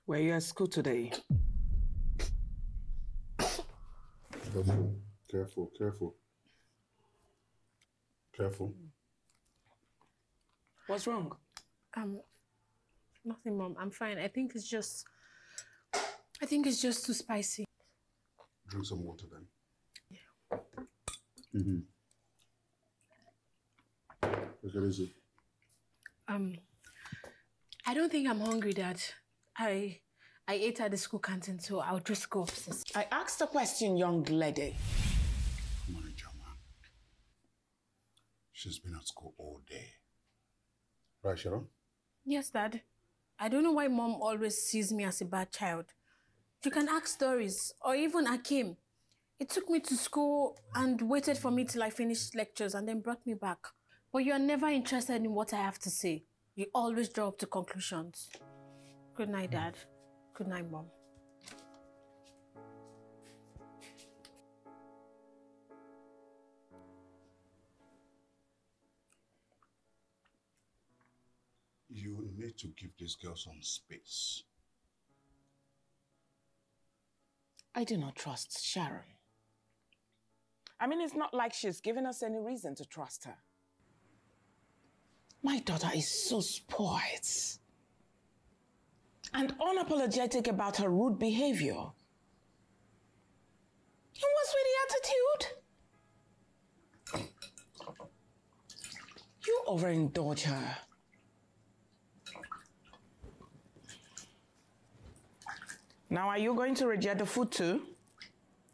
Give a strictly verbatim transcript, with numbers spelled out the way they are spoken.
Were you at school today? Careful, careful, careful. Careful. What's wrong? Um, nothing, Mom. I'm fine. I think it's just... I think it's just too spicy. Drink some water then. Yeah. Mm-hmm. Take it easy. Um, I don't think I'm hungry, Dad. I I ate at the school canteen, so I'll just go upstairs. I asked a question, young lady. Come on, Jama. She's been at school all day. Right, Sharon? Yes, Dad. I don't know why Mom always sees me as a bad child. You can ask Doris or even Akim. It took me to school and waited for me till I finished lectures and then brought me back. But you are never interested in what I have to say. You always draw up to conclusions. Good night, Dad. Good night, Mom. You need to give this girl some space. I do not trust Sharon. I mean, it's not like she's given us any reason to trust her. My daughter is so spoiled and unapologetic about her rude behavior. And what's with the attitude? You overindulge her. Now, are you going to reject the food too?